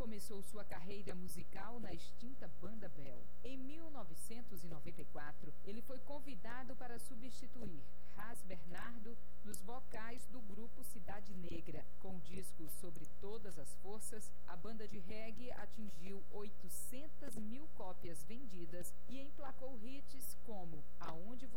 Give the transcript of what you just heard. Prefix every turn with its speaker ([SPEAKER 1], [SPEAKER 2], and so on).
[SPEAKER 1] começou sua carreira musical na extinta Banda Bell. Em 1994, ele foi convidado para substituir Ras Bernardo nos vocais do grupo Cidade Negra. Com o disco Sobre Todas as Forças, a banda de reggae atingiu 800 mil cópias vendidas e emplacou hits como Aonde